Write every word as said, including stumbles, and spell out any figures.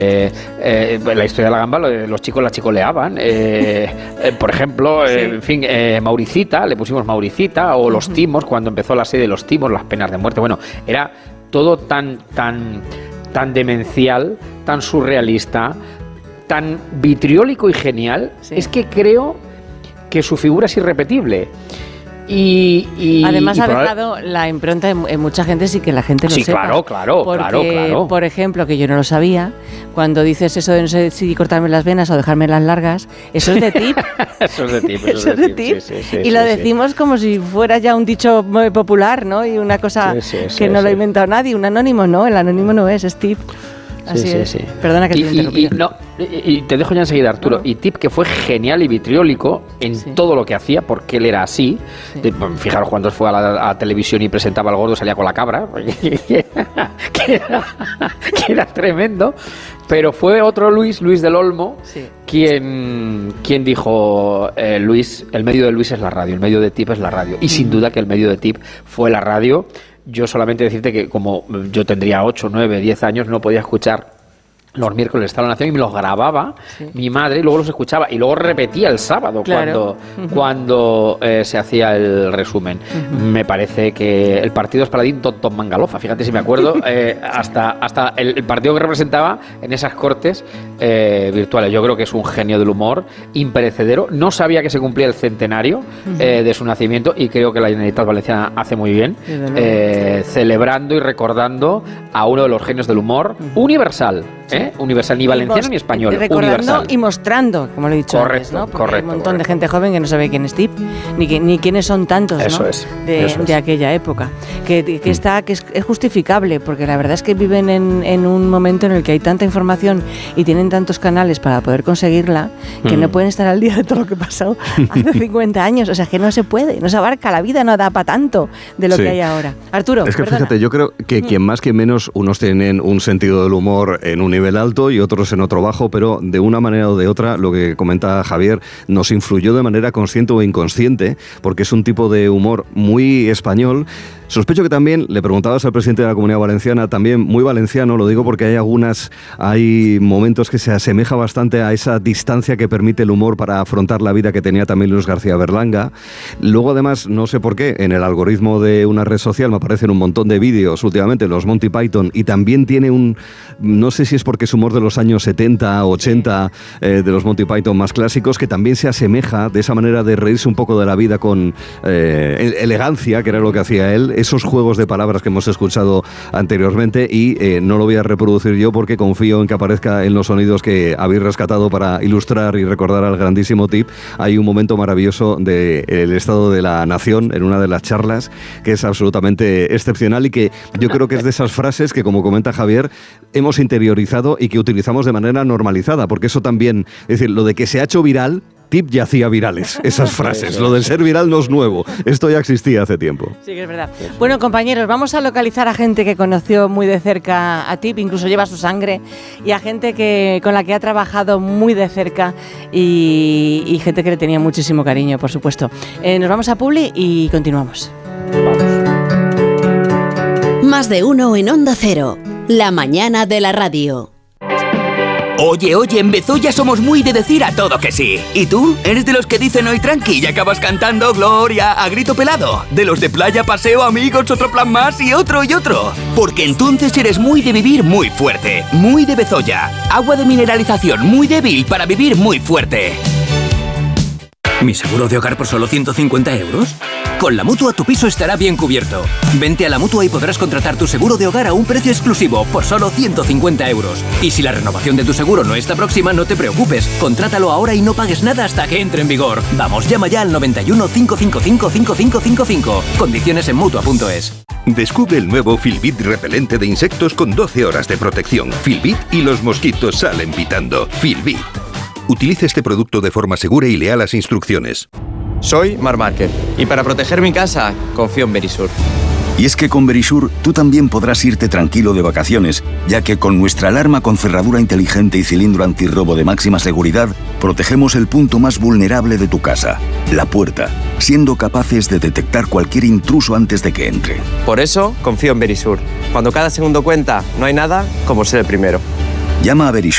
Eh, eh, la historia de la gamba, los chicos la chicoleaban, eh, eh, por ejemplo, sí. eh, en fin, eh, Mauricita, le pusimos Mauricita, o los timos, cuando empezó la serie de los timos, las penas de muerte, bueno, era todo tan, tan, tan demencial, tan surrealista, tan vitriólico y genial, sí. es que creo que su figura es irrepetible. Y, y, Además y ha probable... dejado la impronta en, en mucha gente sin que la gente lo sí, sepa. Sí, claro, claro, porque, claro, claro. Por ejemplo, que yo no lo sabía, cuando dices eso de no sé si cortarme las venas o dejarme las largas, eso es de tip. Eso es de tip. Eso, eso es de tip. Sí, sí, sí, y sí, lo sí, decimos sí. como si fuera ya un dicho muy popular, ¿no? Y una cosa sí, sí, sí, que no sí. lo ha inventado nadie. Un anónimo no, el anónimo no es, es tip. Así sí, es. Sí, sí. Perdona que te he interrumpido. Y, y, no, y, y te dejo ya enseguida, Arturo. No. Y Tip, que fue genial y vitriólico en sí. todo lo que hacía, porque él era así. Sí. De, fijaros, cuando fue a la, a la televisión y presentaba al gordo, salía con la cabra, que era, que era tremendo. Pero fue otro Luis, Luis del Olmo, sí. quien, quien dijo, eh, Luis, el medio de Luis es la radio, el medio de Tip es la radio. Y mm. sin duda que el medio de Tip fue la radio. Yo solamente decirte que como yo tendría ocho, nueve, diez años, no podía escuchar los miércoles de Estado de la Nación y me los grababa sí. mi madre y luego los escuchaba y luego repetía el sábado claro. cuando, uh-huh. cuando eh, se hacía el resumen. Uh-huh. Me parece que el partido Espaladín Don, Don Mangalofa, fíjate si me acuerdo, eh, hasta, hasta el, el partido que representaba en esas cortes eh, virtuales. Yo creo que es un genio del humor, imperecedero. No sabía que se cumplía el centenario uh-huh. eh, de su nacimiento y creo que la Generalitat Valenciana hace muy bien, eh, celebrando y recordando a uno de los genios del humor uh-huh. universal. ¿Eh? Universal, ni valenciano ni español. Recordando universal. Y mostrando, como lo he dicho correcto, antes, ¿no? Porque correcto, hay un montón correcto. de gente joven que no sabe quién es Tip, ni, que, ni quiénes son tantos, eso ¿no? es, de, eso es. de aquella época. Que, que, mm. está, que es, es justificable, porque la verdad es que viven en, en un momento en el que hay tanta información y tienen tantos canales para poder conseguirla, que mm. no pueden estar al día de todo lo que pasó hace cincuenta años. O sea, que no se puede, no se abarca, la vida no da para tanto de lo sí. que hay ahora. Arturo, es que perdona. Fíjate, yo creo que quien más que menos, unos tienen un sentido del humor en un nivel alto y otros en otro bajo, pero de una manera o de otra, lo que comenta Javier, nos influyó de manera consciente o inconsciente, porque es un tipo de humor muy español. Sospecho que también, le preguntabas al presidente de la Comunidad Valenciana, también muy valenciano, lo digo porque hay algunas, hay momentos que se asemeja bastante a esa distancia que permite el humor para afrontar la vida que tenía también Luis García Berlanga. Luego además, no sé por qué, en el algoritmo de una red social me aparecen un montón de vídeos últimamente, los Monty Python, y también tiene un, no sé si es porque es humor de los años setenta, ochenta, eh, de los Monty Python más clásicos, que también se asemeja de esa manera de reírse un poco de la vida con eh, elegancia, que era lo que hacía él, esos juegos de palabras que hemos escuchado anteriormente, y eh, no lo voy a reproducir yo porque confío en que aparezca en los sonidos que habéis rescatado para ilustrar y recordar al grandísimo Tip. Hay un momento maravilloso del Estado de la Nación en una de las charlas que es absolutamente excepcional y que yo creo que es de esas frases que, como comenta Javier, hemos interiorizado y que utilizamos de manera normalizada, porque eso también, es decir, lo de que se ha hecho viral, Tip ya hacía virales esas frases. Lo del ser viral no es nuevo. Esto ya existía hace tiempo. Sí, que es verdad. Bueno, compañeros, vamos a localizar a gente que conoció muy de cerca a Tip, incluso lleva su sangre, y a gente que con la que ha trabajado muy de cerca y, y gente que le tenía muchísimo cariño, por supuesto. Eh, nos vamos a Publi y continuamos. Vamos. Más de uno en Onda Cero. La mañana de la radio. Oye, oye, en Bezoya somos muy de decir a todo que sí. ¿Y tú? ¿Eres de los que dicen hoy tranqui y acabas cantando Gloria a grito pelado? ¿De los de playa, paseo, amigos, otro plan más y otro y otro? Porque entonces eres muy de vivir muy fuerte. Muy de Bezoya. Agua de mineralización muy débil para vivir muy fuerte. ¿Mi seguro de hogar por solo ciento cincuenta euros? Con la Mutua tu piso estará bien cubierto. Vente a la Mutua y podrás contratar tu seguro de hogar a un precio exclusivo por solo ciento cincuenta euros. Y si la renovación de tu seguro no está próxima, no te preocupes. Contrátalo ahora y no pagues nada hasta que entre en vigor. Vamos, llama ya al noventa y uno, cinco cinco cinco, cinco cinco cinco cinco. Condiciones en Mutua punto es. Descubre el nuevo Filbit repelente de insectos con doce horas de protección. Filbit y los mosquitos salen pitando. Filbit. Utilice este producto de forma segura y lea las instrucciones. Soy Marc Márquez y para proteger mi casa confío en Verisur. Y es que con Verisur tú también podrás irte tranquilo de vacaciones, ya que con nuestra alarma con cerradura inteligente y cilindro antirrobo de máxima seguridad, protegemos el punto más vulnerable de tu casa, la puerta, siendo capaces de detectar cualquier intruso antes de que entre. Por eso confío en Verisur. Cuando cada segundo cuenta, no hay nada como ser el primero. Llama a Verisur